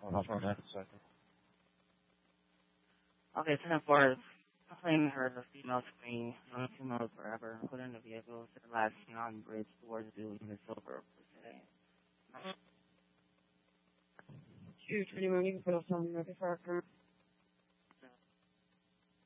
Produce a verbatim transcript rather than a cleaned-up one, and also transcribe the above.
Hold on a second. Okay, ten four. Claiming her as a female screen, young females forever, including the vehicles to the last non-bridge towards Dewey in the silver today. Two twenty-one, you can put us on ready for our current.